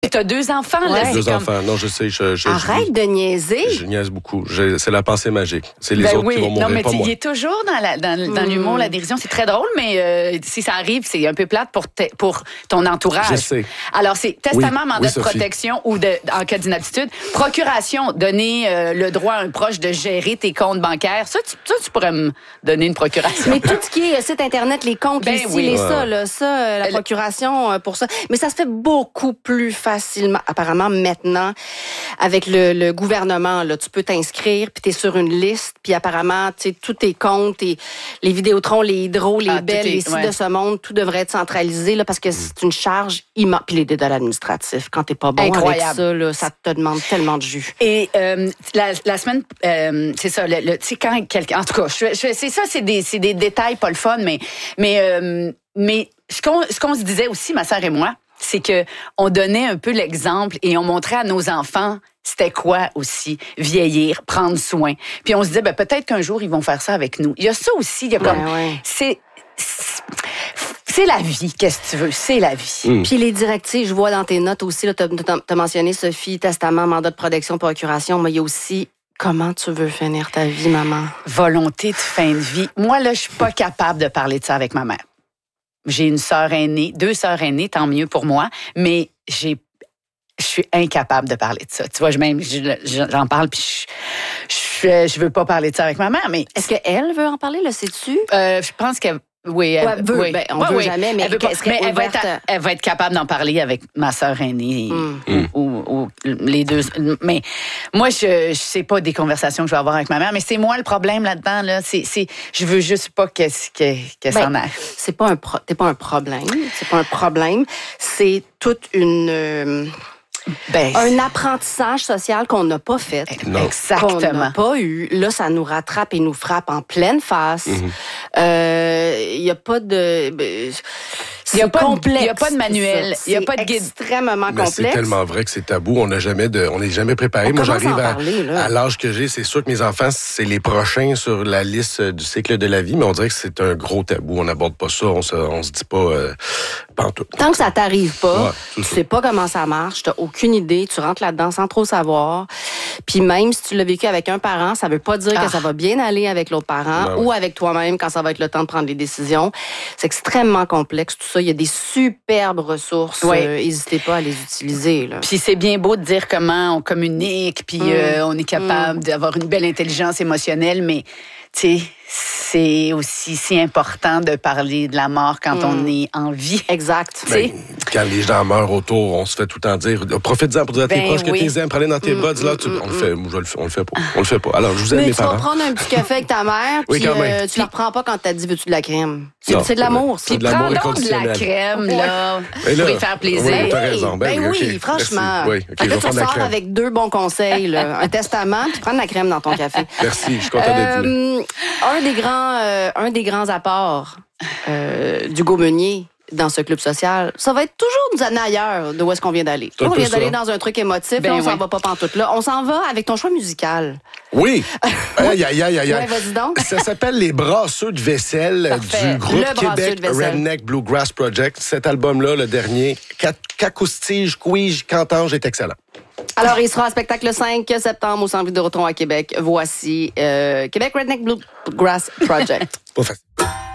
T'as 2 enfants, là. Ouais. C'est 2 enfants. Non, je sais. Arrête de niaiser. Je niaise beaucoup. C'est la pensée magique. C'est les autres qui vont mourir, non, mais pas moi. il est toujours dans l'humour, la dérision. C'est très drôle, mais si ça arrive, c'est un peu plate pour ton entourage. Je sais. Alors, c'est testament, mandat de Sophie. protection ou en cas d'inaptitude. Procuration, donner le droit à un proche de gérer tes comptes bancaires. Ça, tu pourrais me donner une procuration. Mais tout ce qui est site Internet, les comptes, Ben les ci, oui. les ça, là, ça, la procuration pour ça. Mais ça se fait beaucoup plus facilement, apparemment, maintenant, avec le gouvernement. Là, tu peux t'inscrire, puis tu es sur une liste, puis apparemment, tu sais, tous tes comptes, les Vidéotron, les Hydro, les Bell, les ci de ce monde, tout devrait être centralisé, là, parce que c'est une charge immense. Puis les dédales administratifs, quand t'es pas bon Incroyable. avec ça, là, ça te demande tellement de jus. Et la semaine, c'est ça, tu sais, quand quelqu'un... En tout cas, c'est ça, c'est des détails pas le fun, mais ce qu'on se disait aussi, ma sœur et moi, c'est que on donnait un peu l'exemple et on montrait à nos enfants c'était quoi aussi vieillir, prendre soin. Puis on se disait peut-être qu'un jour ils vont faire ça avec nous. Il y a ça aussi, il y a comme c'est la vie, qu'est-ce que tu veux, c'est la vie. Puis les directives, je vois dans tes notes aussi, là, t'as mentionné Sophie, testament, mandat de protection, procuration, mais il y a aussi comment tu veux finir ta vie, maman. Volonté de fin de vie. Moi là, je suis pas capable de parler de ça avec ma mère. J'ai une sœur aînée, 2 sœurs aînées, tant mieux pour moi, mais je suis incapable de parler de ça. Tu vois, j'en parle, puis je veux pas parler de ça avec ma mère, mais... Est-ce qu'elle veut en parler, le sais-tu? Je pense qu'elle... Oui, elle veut. Oui. Ben, on veut jamais, mais elle va être capable d'en parler avec ma sœur aînée ou les 2. Mais moi, je sais pas des conversations que je vais avoir avec ma mère, mais c'est moi le problème là-dedans. Là. Je veux juste pas qu'elle s'en aille. T'es pas un problème. C'est pas un problème. C'est toute une... un apprentissage social qu'on n'a pas fait. Non. Exactement. Qu'on n'a pas eu. Là, ça nous rattrape et nous frappe en pleine face. Il n'y a pas de... Il n'y a pas de manuel, il n'y a pas de guide. C'est extrêmement complexe. C'est tellement vrai que c'est tabou. On n'est jamais préparé. Moi, j'arrive à l'âge que j'ai. C'est sûr que mes enfants, c'est les prochains sur la liste du cycle de la vie, mais on dirait que c'est un gros tabou. On n'aborde pas ça. On se dit pas pantoute. Tant que ça t'arrive pas, tu sais pas comment ça marche, t'as aucune idée, tu rentres là-dedans sans trop savoir. Puis même si tu l'as vécu avec un parent, ça veut pas dire que ça va bien aller avec l'autre parent ou avec toi-même quand ça va être le temps de prendre les décisions. C'est extrêmement complexe tout ça. Il y a des superbes ressources. N'hésitez pas à les utiliser. Là. Puis c'est bien beau de dire comment on communique, puis on est capable d'avoir une belle intelligence émotionnelle, mais tu sais, c'est aussi si important de parler de la mort quand on est en vie. Exact. Quand les gens meurent autour, on se fait tout le temps dire profite-en pour dire à tes proches que t'es aimes, prends-les dans tes bras, dis-là, on le fait. On le fait pas. On le fait pas. Alors, je vous aime, mes parents. Mais tu vas prendre un petit café avec ta mère, puis tu la reprends pas quand t'as dit veux-tu de la crème. C'est de l'amour, ça. Puis prends donc de la crème, là, pour y faire plaisir. Oui, t'as raison. Oui, franchement. Tu sors avec 2 bons conseils, là. Un testament, puis prends de la crème dans ton café. Merci, je suis content d'être venu. Un des grands apports d'Hugo Meunier dans ce club social, ça va être toujours nous amener ailleurs de où est-ce qu'on vient d'aller. On vient d'aller dans un truc émotif, on s'en va pas pantoute là. On s'en va avec ton choix musical. Oui. Aïe. Ouais, vas-y donc. Ça s'appelle Les Brasseux de vaisselle du groupe Québec Redneck Bluegrass Project. Cet album-là, le dernier, qu'acoustige, quige, qu'entends, est excellent. Alors, il sera en spectacle le 5 septembre au Centre Vidéotron à Québec. Voici Québec Redneck Bluegrass Project. Pas facile.